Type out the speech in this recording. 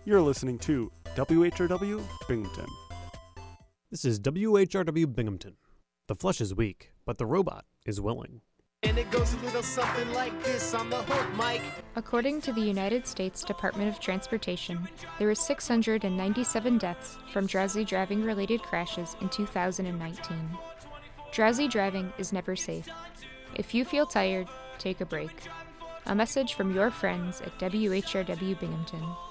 You're listening to WHRW Binghamton. This is WHRW Binghamton. The flesh is weak, but the robot is willing. And it goes a little something like this on the hook, Mike. According to the United States Department of Transportation, there were 697 deaths from drowsy driving-related crashes in 2019. Drowsy driving is never safe. If you feel tired, take a break. A message from your friends at WHRW Binghamton.